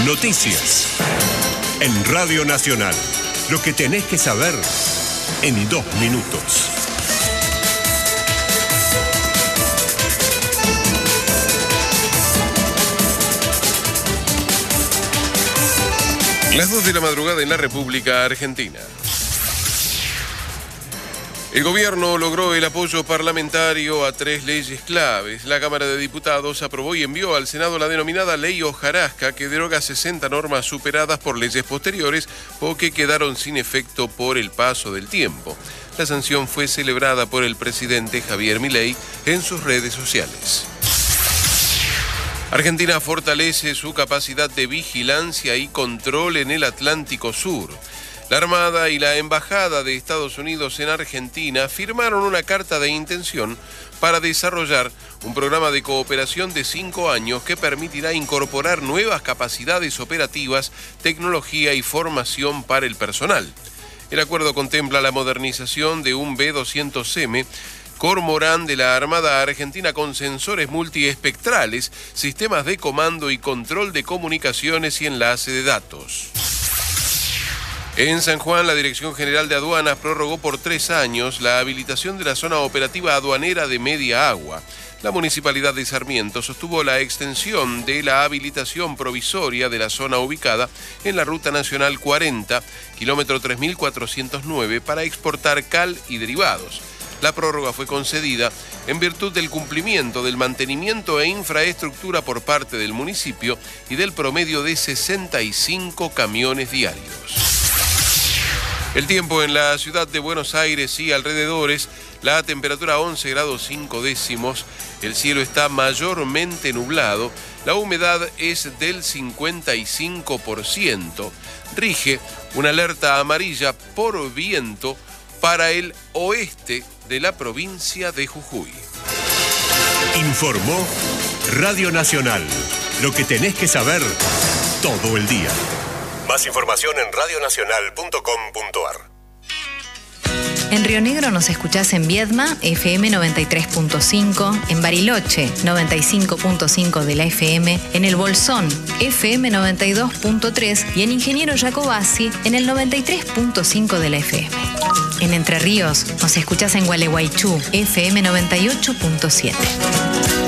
Noticias. En Radio Nacional. Lo que tenés que saber en 2 minutos. Las 2 de la madrugada en la República Argentina. El gobierno logró el apoyo parlamentario a 3 leyes claves. La Cámara de Diputados aprobó y envió al Senado la denominada Ley Hojarasca, que deroga 60 normas superadas por leyes posteriores o que quedaron sin efecto por el paso del tiempo. La sanción fue celebrada por el presidente Javier Milei en sus redes sociales. Argentina fortalece su capacidad de vigilancia y control en el Atlántico Sur. La Armada y la Embajada de Estados Unidos en Argentina firmaron una carta de intención para desarrollar un programa de cooperación de 5 años que permitirá incorporar nuevas capacidades operativas, tecnología y formación para el personal. El acuerdo contempla la modernización de un B-200M, Cormorán de la Armada Argentina con sensores multiespectrales, sistemas de comando y control de comunicaciones y enlace de datos. En San Juan, la Dirección General de Aduanas prorrogó por 3 años la habilitación de la zona operativa aduanera de Media Agua. La Municipalidad de Sarmiento sostuvo la extensión de la habilitación provisoria de la zona ubicada en la Ruta Nacional 40, kilómetro 3409, para exportar cal y derivados. La prórroga fue concedida en virtud del cumplimiento del mantenimiento e infraestructura por parte del municipio y del promedio de 65 camiones diarios. El tiempo en la ciudad de Buenos Aires y alrededores, la temperatura 11 grados 5 décimos, el cielo está mayormente nublado, la humedad es del 55%, rige una alerta amarilla por viento para el oeste de la provincia de Jujuy. Informó Radio Nacional. Lo que tenés que saber todo el día. Más información en radionacional.com.ar. En Río Negro nos escuchás en Viedma, FM 93.5, en Bariloche, 95.5 de la FM, en El Bolsón, FM 92.3 y en Ingeniero Jacobasi, en el 93.5 de la FM. En Entre Ríos nos escuchás en Gualeguaychú, FM 98.7.